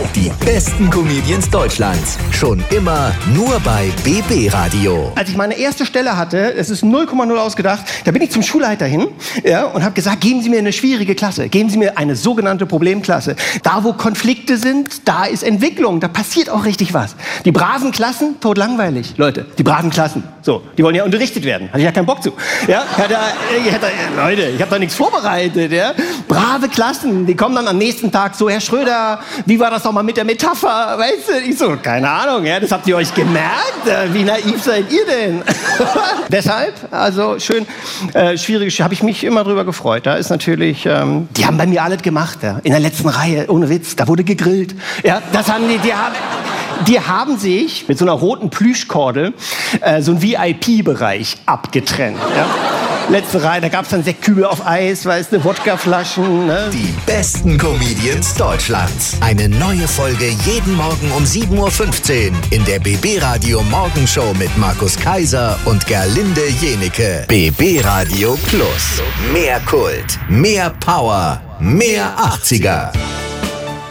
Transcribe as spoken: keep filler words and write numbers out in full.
Die besten Comedians Deutschlands. Schon immer nur bei B B Radio. Als ich meine erste Stelle hatte, es ist null Komma null ausgedacht, da bin ich zum Schulleiter hin, ja, und habe gesagt, geben Sie mir eine schwierige Klasse, geben Sie mir eine sogenannte Problemklasse. Da, wo Konflikte sind, da ist Entwicklung, da passiert auch richtig was. Die braven Klassen, totlangweilig. Leute, die braven Klassen, so, die wollen ja unterrichtet werden. Hatte ich ja keinen Bock zu. Ja, hatte, ich hatte, Leute, ich habe da nichts vorbereitet. Ja. Brave Klassen, die kommen dann am nächsten Tag so, Herr Schröder, wie war das doch mal mit der Metapher? Weißt du, ich so, keine Ahnung, ja, das habt ihr euch gemerkt? Wie naiv seid ihr denn? Deshalb, also schön, äh, schwierig, habe ich mich immer drüber gefreut. Da ist natürlich, ähm, die haben bei mir alles gemacht, ja. In der letzten Reihe, ohne Witz, da wurde gegrillt. Ja, das haben die, die haben... Die haben sich mit so einer roten Plüschkordel äh, so einen V I P-Bereich abgetrennt. Ja? Letzte Reihe, da gab es dann Sektkübel auf Eis, weißt du, Wodkaflaschen. Ne? Die besten Comedians Deutschlands. Eine neue Folge jeden Morgen um sieben Uhr fünfzehn in der B B Radio Morgenshow mit Markus Kaiser und Gerlinde Jenike. B B Radio Plus. Mehr Kult, mehr Power, mehr achtziger.